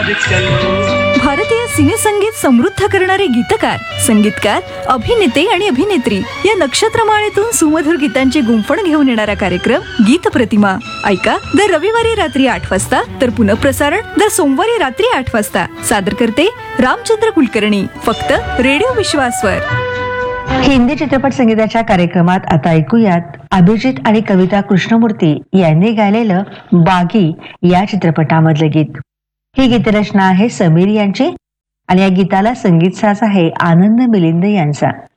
भारतीय सिनेसंगीत समृद्ध करणारे गीतकार, संगीतकार, अभिनेते आणि अभिनेत्री या नक्षत्रमाळेतून सुमधुर गीतांची गुंफण घेऊन येणारा कार्यक्रम गीत प्रतिमा. ऐका दर रविवारी रात्री 8 वाजता, तर पुनःप्रसारण दर सोमवारी रात्री 8 वाजता. सादर करते रामचंद्र कुलकर्णी, फक्त रेडिओ विश्वासवर. हिंदी चित्रपट संगीताच्या कार्यक्रमात आता ऐकूयात अभिजित आणि कविता कृष्णमूर्ती यांनी गायलेलं बागी या चित्रपटामधलं गीत. ही गीतरचना आहे समीर यांची आणि या गीताला संगीत साथ आहे आनंद मिलिंद यांचा.